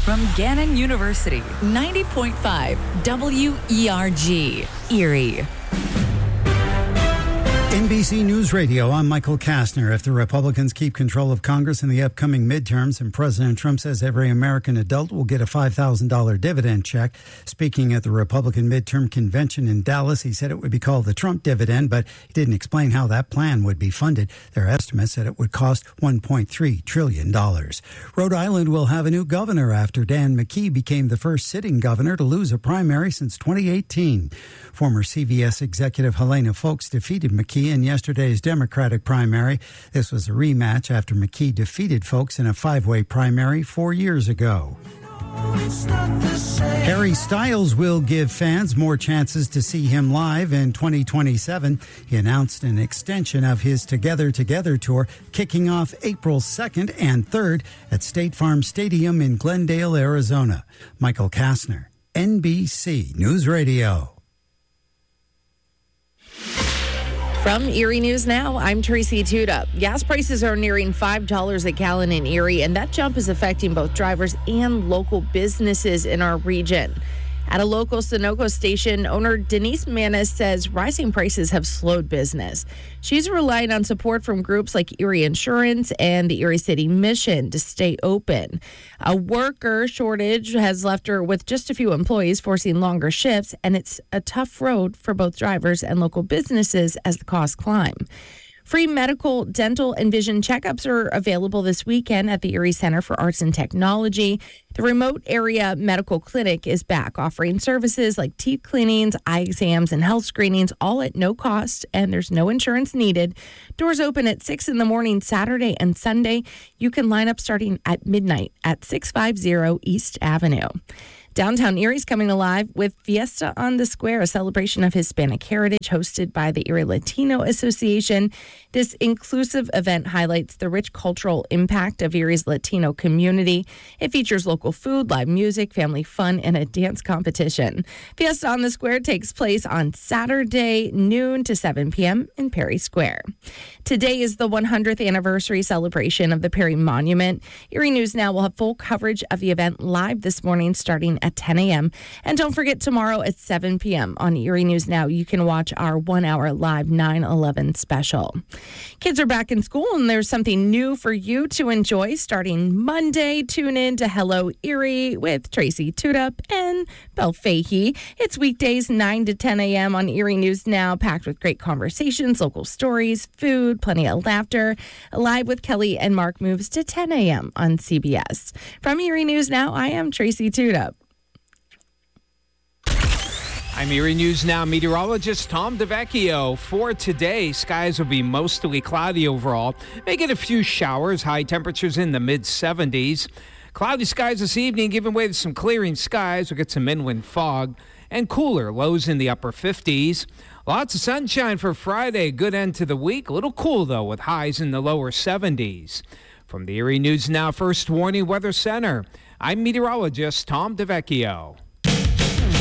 From Gannon University, 90.5 WERG, Erie. NBC News Radio, I'm Michael Kastner. If the Republicans keep control of Congress in the upcoming midterms and President Trump says every American adult will get a $5,000 dividend check, speaking at the Republican midterm convention in Dallas, he said it would be called the Trump dividend, but he didn't explain how that plan would be funded. Their estimates said it would cost $1.3 trillion. Rhode Island will have a new governor after Dan McKee became the first sitting governor to lose a primary since 2018. Former CVS executive Helena Foulkes defeated McKee in yesterday's Democratic primary. This was a rematch after McKee defeated Foulkes in a five-way primary 4 years ago. Harry Styles will give fans more chances to see him live in 2027. He announced an extension of his Together Together tour, kicking off April 2nd and 3rd at State Farm Stadium in Glendale, Arizona. Michael Kastner, NBC News Radio. From Erie News Now, I'm Tracy Tuda. Gas prices are nearing $5 a gallon in Erie, and that jump is affecting both drivers and local businesses in our region. At a local Sunoco station, owner Denise Manis says rising prices have slowed business. She's relying on support from groups like Erie Insurance and the Erie City Mission to stay open. A worker shortage has left her with just a few employees, forcing longer shifts, and it's a tough road for both drivers and local businesses as the costs climb. Free medical, dental, and vision checkups are available this weekend at the Erie Center for Arts and Technology. The remote area medical clinic is back, offering services like teeth cleanings, eye exams, and health screenings, all at no cost, and there's no insurance needed. Doors open at 6 in the morning, Saturday and Sunday. You can line up starting at midnight at 650 East Avenue. Downtown Erie's coming alive with Fiesta on the Square, a celebration of Hispanic heritage hosted by the Erie Latino Association. This inclusive event highlights the rich cultural impact of Erie's Latino community. It features local food, live music, family fun, and a dance competition. Fiesta on the Square takes place on Saturday, noon to 7 p.m. in Perry Square. Today is the 100th anniversary celebration of the Perry Monument. Erie News Now will have full coverage of the event live this morning starting at 10 a.m. And don't forget, tomorrow at 7 p.m. on Erie News Now, you can watch our 1-hour live 9/11 special. Kids are back in school, and there's something new for you to enjoy starting Monday. Tune in to Hello Erie with Tracy Tudup and Belle Fahey. It's weekdays 9 to 10 a.m. on Erie News Now, packed with great conversations, local stories, food, plenty of laughter. Live with Kelly and Mark moves to 10 a.m. on CBS. From Erie News Now, I am Tracy Tudup. I'm Erie News Now meteorologist Tom DeVecchio. For today, skies will be mostly cloudy overall. May get a few showers, high temperatures in the mid-70s. Cloudy skies this evening, giving way to some clearing skies. We'll get some inland fog and cooler, lows in the upper 50s. Lots of sunshine for Friday, good end to the week. A little cool, though, with highs in the lower 70s. From the Erie News Now First Warning Weather Center, I'm meteorologist Tom DeVecchio.